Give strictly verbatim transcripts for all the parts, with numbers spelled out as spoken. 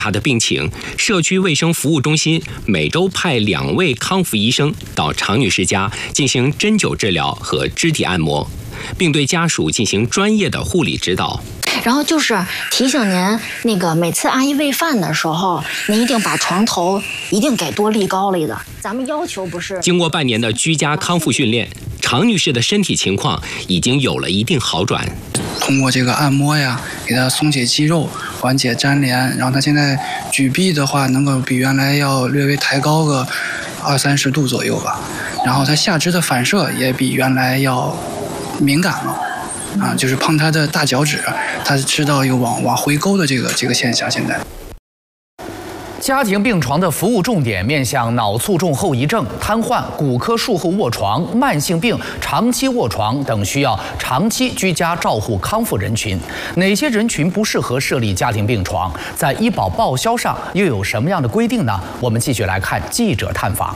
他的病情，社区卫生服务中心每周派两位康复医生到常女士家进行针灸治疗和肢体按摩，并对家属进行专业的护理指导。 然后就是提醒您，那个每次阿姨喂饭的时候，您一定把床头一定给多立高了的。咱们要求不是。 经过半年的居家康复训练，常女士的身体情况已经有了一定好转。 通过这个按摩呀，给她松解肌肉，缓解粘连，然后她现在举臂的话，能够比原来要略微抬高个二三十度左右吧。然后她下肢的反射也比原来要敏感了。啊，就是碰他的大脚趾，他知道有往往回勾的这个这个现象。现在， 家庭病床的服务重点面向脑卒中后遗症、瘫痪、骨科术后卧床、慢性病、长期卧床等需要长期居家照护康复人群。哪些人群不适合设立家庭病床？在医保报销上又有什么样的规定呢？我们继续来看记者探访。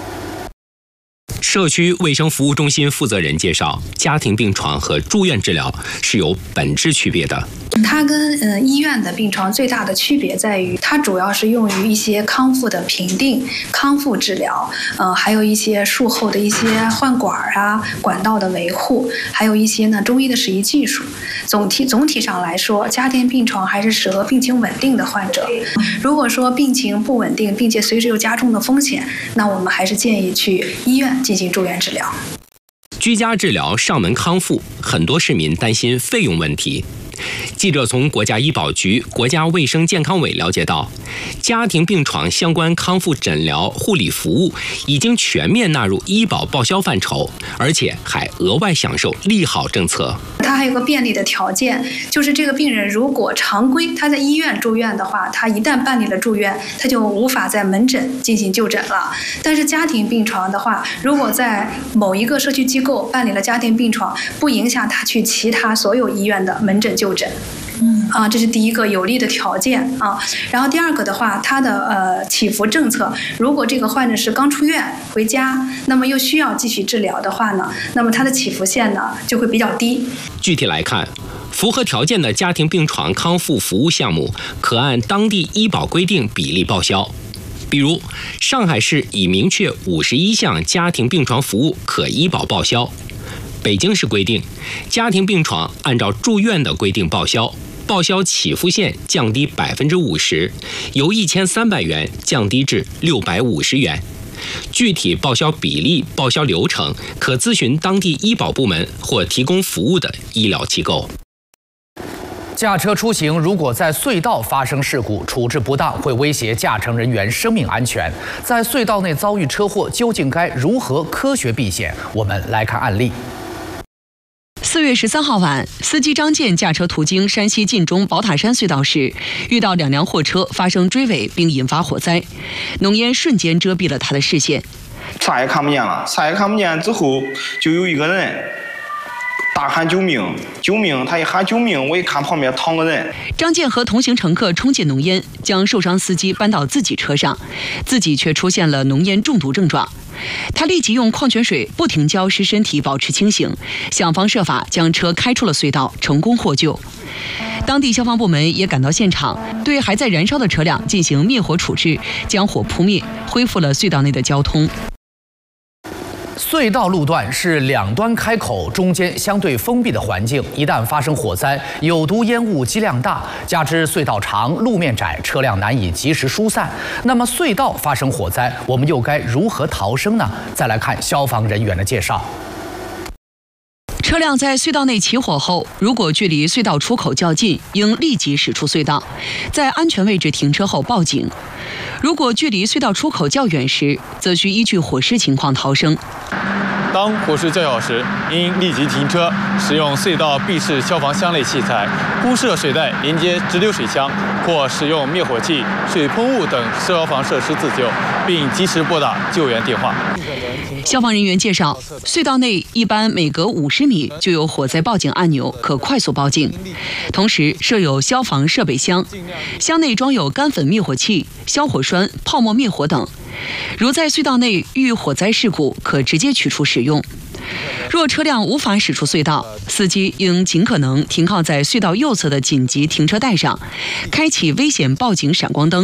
社区卫生服务中心负责人介绍，家庭病床和住院治疗是有本质区别的。 它跟呃医院的病床最大的区别在于，它主要是用于一些康复的评定、康复治疗，呃，还有一些术后的一些换管啊、管道的维护，还有一些呢中医的实习技术。总体总体上来说，家庭病床还是适合病情稳定的患者。如果说病情不稳定，并且随时有加重的风险，那我们还是建议去医院进行住院治疗。 居家治疗上门康复，很多市民担心费用问题。记者从国家医保局、国家卫生健康委了解到，家庭病床相关康复诊疗护理服务已经全面纳入医保报销范畴，而且还额外享受利好政策。 它还有个便利的条件，就是这个病人如果常规他在医院住院的话，他一旦办理了住院，他就无法在门诊进行就诊了。但是家庭病床的话，如果在某一个社区机构办理了家庭病床，不影响他去其他所有医院的门诊就诊。嗯啊，这是第一个有利的条件啊。然后第二个的话，它的呃起伏政策，如果这个患者是刚出院回家，那么又需要继续治疗的话呢，那么它的起伏线呢就会比较低。 具体来看，符合条件的家庭病床康复服务项目可按当地医保规定比例报销。比如，上海市已明确五十一项家庭病床服务可医保报销。北京市规定，家庭病床按照住院的规定报销，报销起伏线降低百分之五十，由一千三百元降低至六百五十元。具体报销比例、报销流程，可咨询当地医保部门或提供服务的医疗机构。 驾车出行如果在隧道发生事故，处置不当会威胁驾乘人员生命安全。在隧道内遭遇车祸，究竟该如何科学避险？我们来看案例。 四月十三号晚，司机张建驾车途经山西晋中宝塔山隧道时，遇到两辆货车发生追尾，并引发火灾，浓烟瞬间遮蔽了他的视线， 啥也看不见了。啥也看不见之后，就有一个人大喊救命！救命！他一喊救命，我一看旁边躺个人。 张建和同行乘客冲进浓烟，将受伤司机搬到自己车上，自己却出现了浓烟中毒症状。他立即用矿泉水不停浇湿身体，保持清醒，想方设法将车开出了隧道，成功获救。当地消防部门也赶到现场，对还在燃烧的车辆进行灭火处置，将火扑灭，恢复了隧道内的交通。 隧道路段是两端开口，中间相对封闭的环境，一旦发生火灾，有毒烟雾积量大，加之隧道长、路面窄，车辆难以及时疏散。那么隧道发生火灾，我们又该如何逃生呢？再来看消防人员的介绍。 车辆在隧道内起火后，如果距离隧道出口较近，应立即驶出隧道，在安全位置停车后报警。如果距离隧道出口较远时，则需依据火势情况逃生。 当火势较小时，应立即停车，使用隧道闭式消防箱类器材铺设水带连接直流水枪，或使用灭火器、水喷雾等消防设施自救，并及时拨打救援电话。 消防人员介绍，隧道内一般每隔五十米就有火灾报警按钮，可快速报警。同时设有消防设备箱，箱内装有干粉灭火器、消火栓、泡沫灭火等。如在隧道内遇火灾事故，可直接取出使用。若车辆无法驶出隧道，司机应尽可能停靠在隧道右侧的紧急停车带上，开启危险报警闪光灯。